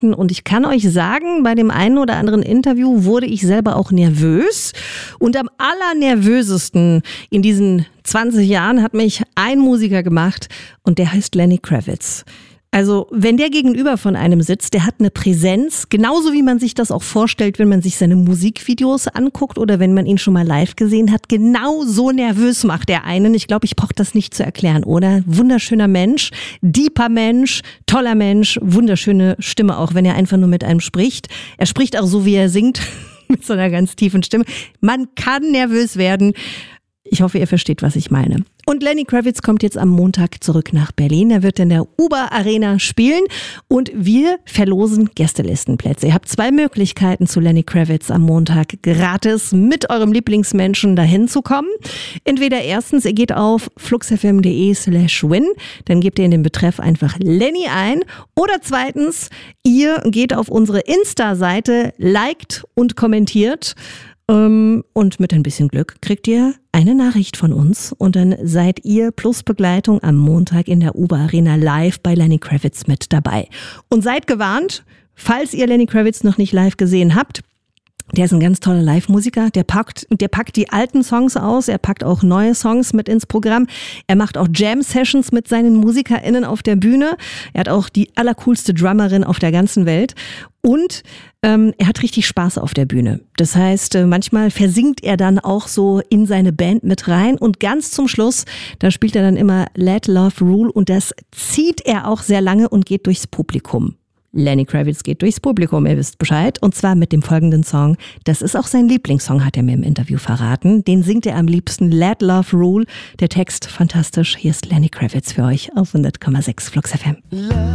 Fakten. Und ich kann euch sagen, bei dem einen oder anderen Interview wurde ich selber auch nervös. Und am allernervösesten in diesen 20 Jahren hat mich ein Musiker gemacht und der heißt Lenny Kravitz. Also wenn der gegenüber von einem sitzt, der hat eine Präsenz, genauso wie man sich das auch vorstellt, wenn man sich seine Musikvideos anguckt oder wenn man ihn schon mal live gesehen hat. Genau so nervös macht er einen. Ich glaube, ich brauche das nicht zu erklären, oder? Wunderschöner Mensch, deeper Mensch, toller Mensch, wunderschöne Stimme auch, wenn er einfach nur mit einem spricht. Er spricht auch so, wie er singt, mit so einer ganz tiefen Stimme. Man kann nervös werden. Ich hoffe, ihr versteht, was ich meine. Und Lenny Kravitz kommt jetzt am Montag zurück nach Berlin. Er wird in der Uber Arena spielen und wir verlosen Gästelistenplätze. Ihr habt 2 Möglichkeiten, zu Lenny Kravitz am Montag gratis mit eurem Lieblingsmenschen dahin zu kommen. Entweder erstens, ihr geht auf fluxfm.de/win, dann gebt ihr in den Betreff einfach Lenny ein. Oder zweitens, ihr geht auf unsere Insta-Seite, liked und kommentiert. Und mit ein bisschen Glück kriegt ihr eine Nachricht von uns und dann seid ihr plus Begleitung am Montag in der Uber Arena live bei Lenny Kravitz mit dabei. Und seid gewarnt, falls ihr Lenny Kravitz noch nicht live gesehen habt, der ist ein ganz toller Live-Musiker, der packt die alten Songs aus, er packt auch neue Songs mit ins Programm, er macht auch Jam-Sessions mit seinen MusikerInnen auf der Bühne, er hat auch die allercoolste Drummerin auf der ganzen Welt und er hat richtig Spaß auf der Bühne. Das heißt, manchmal versinkt er dann auch so in seine Band mit rein und ganz zum Schluss, da spielt er dann immer Let Love Rule und das zieht er auch sehr lange und geht durchs Publikum. Lenny Kravitz geht durchs Publikum, ihr wisst Bescheid. Und zwar mit dem folgenden Song. Das ist auch sein Lieblingssong, hat er mir im Interview verraten. Den singt er am liebsten, Let Love Rule. Der Text fantastisch. Hier ist Lenny Kravitz für euch auf 100,6 Flux FM.